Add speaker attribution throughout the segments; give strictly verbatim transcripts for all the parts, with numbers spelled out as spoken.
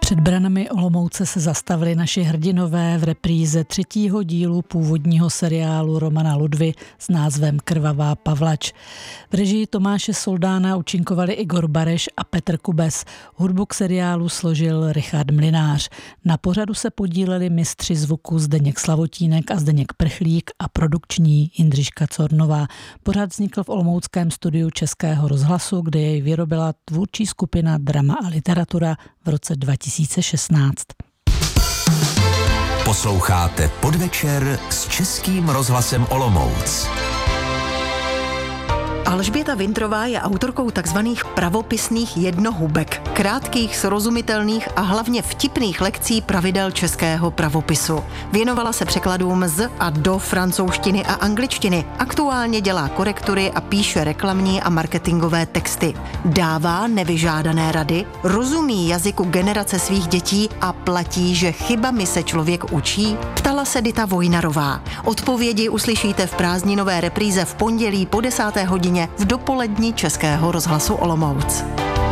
Speaker 1: Před branami Olomouce se zastavili naši hrdinové v repríze třetího dílu původního seriálu Romana Ludvy s názvem Krvavá Pavlač. V režii Tomáše Soldána účinkovali Igor Bareš a Petr Kubes. Hudbu k seriálu složil Richard Mlynář. Na pořadu se podíleli mistři zvuku Zdeněk Slavotínek a Zdeněk Prchlík a produkční Jindřiška Cornová. Pořad vznikl v olomouckém studiu Českého rozhlasu, kde jej vyrobila tvůrčí skupina Drama a literatura v roce dva tisíce šestnáct.
Speaker 2: Posloucháte Podvečer s Českým rozhlasem Olomouc.
Speaker 3: Alžběta Vintrová je autorkou takzvaných pravopisných jednohubek, krátkých, srozumitelných a hlavně vtipných lekcí pravidel českého pravopisu. Věnovala se překladům z a do francouzštiny a angličtiny. Aktuálně dělá korektury a píše reklamní a marketingové texty. Dává nevyžádané rady, rozumí jazyku generace svých dětí a platí, že chybami se člověk učí? Ptala se Dita Vojnarová. Odpovědi uslyšíte v prázdninové repríze v pondělí po desáté hodině v dopolední Českého rozhlasu Olomouc.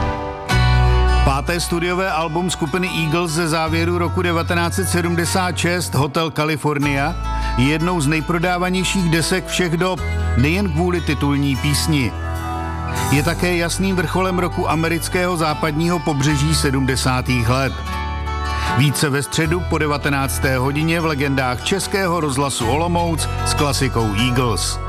Speaker 4: Páté studiové album skupiny Eagles ze závěru roku devatenáct set sedmdesát šest, Hotel California, je jednou z nejprodávanějších desek všech dob, nejen kvůli titulní písni. Je také jasným vrcholem roku amerického západního pobřeží sedmdesátých let. Více ve středu po devatenácté hodině v legendách Českého rozhlasu Olomouc s klasikou Eagles.